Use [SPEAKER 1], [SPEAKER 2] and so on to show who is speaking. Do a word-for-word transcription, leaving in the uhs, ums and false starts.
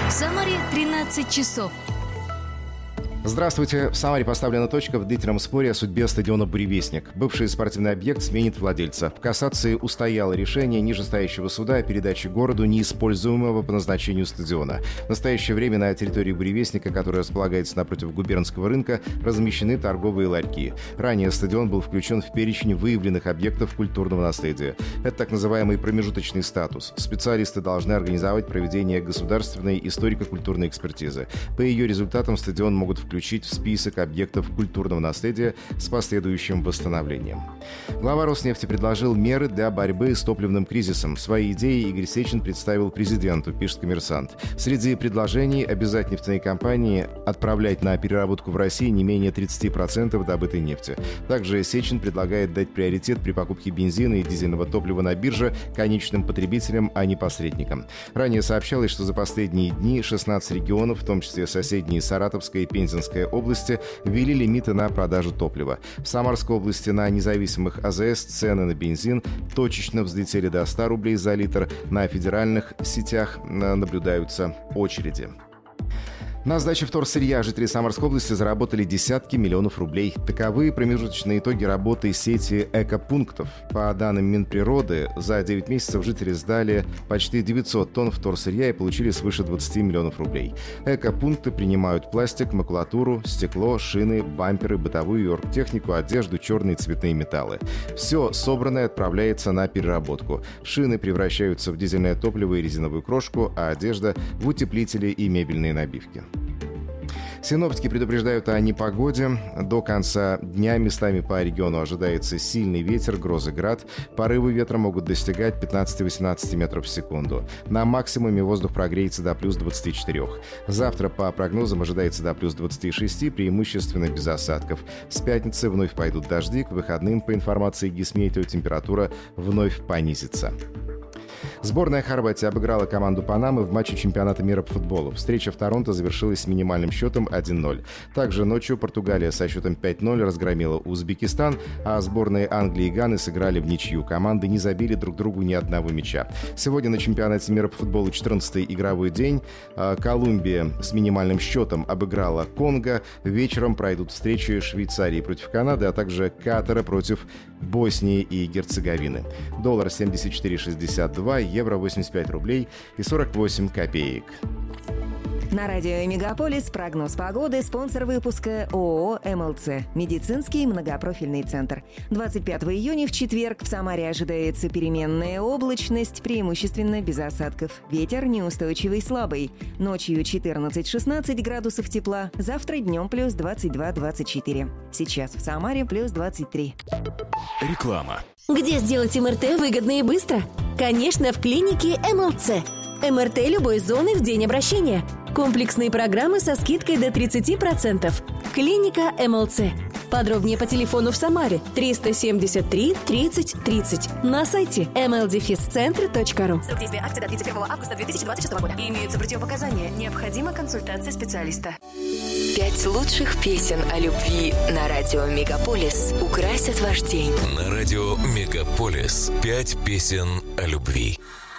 [SPEAKER 1] В Самаре тринадцать часов.
[SPEAKER 2] Здравствуйте. В Самаре поставлена точка в длительном споре о судьбе стадиона «Буревестник». Бывший спортивный объект сменит владельца. В кассации устояло решение нижестоящего суда о передаче городу неиспользуемого по назначению стадиона. В настоящее время на территории «Буревестника», которая располагается напротив губернского рынка, размещены торговые ларьки. Ранее стадион был включен в перечень выявленных объектов культурного наследия. Это так называемый промежуточный статус. Специалисты должны организовать проведение государственной историко-культурной экспертизы. По ее результатам стадион могут включить включить в список объектов культурного наследия с последующим восстановлением. Глава Роснефти предложил меры для борьбы с топливным кризисом. Свои идеи Игорь Сечин представил президенту, пишет «Коммерсант». Среди предложений обязать нефтяные компании отправлять на переработку в России не менее тридцать процентов добытой нефти. Также Сечин предлагает дать приоритет при покупке бензина и дизельного топлива на бирже конечным потребителям, а не посредникам. Ранее сообщалось, что за последние дни шестнадцать регионов, в том числе соседние Саратовская и Пензенская области, ввели лимиты на продажу топлива. В Самарской области на независимых АЗС цены на бензин точечно взлетели до ста рублей за литр. На федеральных сетях наблюдаются очереди. На сдаче вторсырья жители Самарской области заработали десятки миллионов рублей. Таковы промежуточные итоги работы сети экопунктов. По данным Минприроды, за девять месяцев жители сдали почти девятьсот тонн вторсырья и получили свыше двадцати миллионов рублей. Экопункты принимают пластик, макулатуру, стекло, шины, бамперы, бытовую и оргтехнику, одежду, черные и цветные металлы. Все собранное отправляется на переработку. Шины превращаются в дизельное топливо и резиновую крошку, а одежда – в утеплители и мебельные набивки. Синоптики предупреждают о непогоде. До конца дня местами по региону ожидается сильный ветер, грозы, град. Порывы ветра могут достигать пятнадцать-восемнадцать метров в секунду. На максимуме воздух прогреется до плюс двадцати четырёх. Завтра по прогнозам ожидается до плюс двадцати шести, преимущественно без осадков. С пятницы вновь пойдут дожди. К выходным, по информации Гисметео, температура вновь понизится. Сборная Хорватии обыграла команду Панамы в матче чемпионата мира по футболу. Встреча в Торонто завершилась с минимальным счетом один ноль. Также ночью Португалия со счетом пять ноль разгромила Узбекистан, а сборные Англии и Ганы сыграли в ничью. Команды не забили друг другу ни одного мяча. Сегодня на чемпионате мира по футболу четырнадцатый игровой день. Колумбия с минимальным счетом обыграла Конго. Вечером пройдут встречи Швейцарии против Канады, а также Катара против Боснии и Герцеговины. Доллар семьдесят четыре шестьдесят два, евро восемьдесят пять рублей и сорок восемь копеек.
[SPEAKER 3] На радио «Мегаполис» прогноз погоды, спонсор выпуска ООО «МЛЦ» – медицинский многопрофильный центр. двадцать пятого июня в четверг в Самаре ожидается переменная облачность, преимущественно без осадков. Ветер неустойчивый слабый. Ночью четырнадцать-шестнадцать градусов тепла, завтра днем плюс двадцать два - двадцать четыре. Сейчас в Самаре плюс двадцать три.
[SPEAKER 4] Реклама.
[SPEAKER 5] Где сделать эм эр тэ выгодно и быстро? Конечно, в клинике МЛЦ. эм эр тэ любой зоны в день обращения. Комплексные программы со скидкой до тридцати процентов. Клиника МЛЦ. Подробнее по телефону в Самаре триста семьдесят три тридцать тридцать. На сайте эм эл дефис центр точка ру.
[SPEAKER 6] Срок действия акции до тридцать первого августа две тысячи двадцать шестого года. Имеются противопоказания. Необходима консультация специалиста.
[SPEAKER 7] Пять лучших песен о любви на радио «Мегаполис» украсят ваш день.
[SPEAKER 4] На радио «Мегаполис» пять песен о любви.